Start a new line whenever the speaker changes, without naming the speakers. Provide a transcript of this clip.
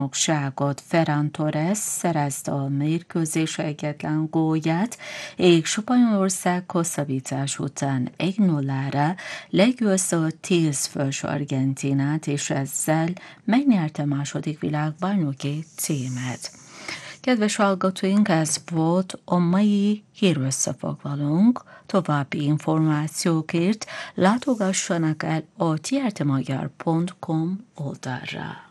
bajnokságot. Ferran Torres szerezte a mérkőzés egyetlen gólját, és Spanyolország hosszabbítás után 1-0-ra legyőzte a 10 fős Argentinát, és ezzel megnyerte a második világbajnoki címet. Kedves hallgatóink, ez volt a mai hírösszefoglalónk. További információkért látogassanak el a trt-magyar.com oldalra.